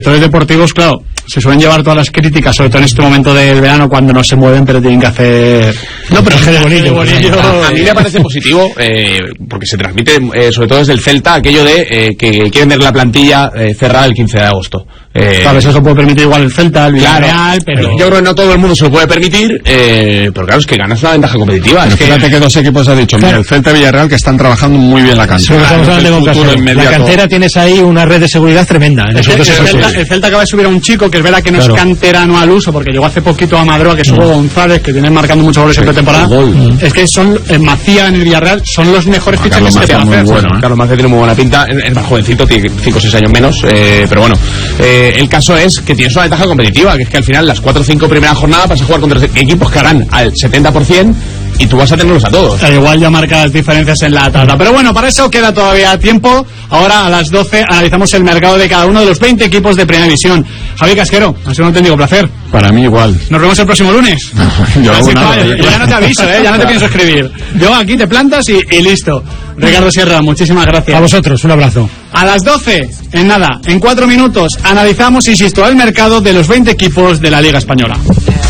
Los deportivos, claro, se suelen llevar todas las críticas, sobre todo en este momento del verano cuando no se mueven, pero tienen que hacer... No, pero de Bonillo. A mí me parece positivo, porque se transmite, sobre todo desde el Celta, aquello de que quieren ver la plantilla cerrada el 15 de agosto. Claro, eso se puede permitir igual el Celta, el Villarreal, pero... Yo creo que no todo el mundo se lo puede permitir, pero claro, es que ganas una ventaja competitiva. Pero fíjate que dos equipos has dicho, mira, el Celta y Villarreal, que están trabajando muy bien la cantera. La cantera tienes ahí una red de seguridad tremenda. El Celta acaba de subir a un chico que es verdad que no es canterano al uso, porque llegó hace poquito a Madroa, que es Hugo González, que tiene marcando muchos goles en pretemporada. Es que son Macía en el Villarreal, son los mejores fichajes que se pueden hacer. Bueno, Carlos Macía tiene muy buena pinta, es más jovencito, tiene 5 o 6 años menos, pero bueno, el caso es que tienes una ventaja competitiva, que es que al final las 4 o 5 primeras jornadas vas a jugar contra equipos que harán al 70% y tú vas a tenerlos a todos. Igual ya marca las diferencias en la tabla. Pero bueno, para eso queda todavía tiempo. Ahora a las 12 analizamos el mercado de cada uno de los 20 equipos de Primera División. Javi Casquero, ha sido un auténtico placer. Para mí igual. Nos vemos el próximo lunes. Yo ya no te aviso, ya no te pienso escribir. Yo aquí te plantas y listo. Ricardo Sierra, muchísimas gracias. A vosotros, un abrazo. A las 12, en nada, en 4 minutos, analizamos, insisto, el mercado de los 20 equipos de la Liga Española.